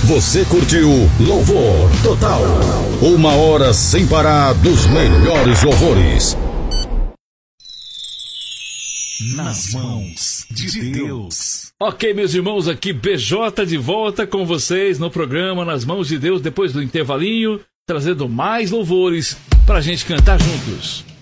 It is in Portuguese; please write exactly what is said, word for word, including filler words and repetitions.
Você curtiu Louvor Total. Uma hora sem parar dos melhores louvores. Nas mãos de Deus. Ok, meus irmãos, aqui B J de volta com vocês no programa Nas Mãos de Deus, depois do intervalinho, trazendo mais louvores pra gente cantar juntos.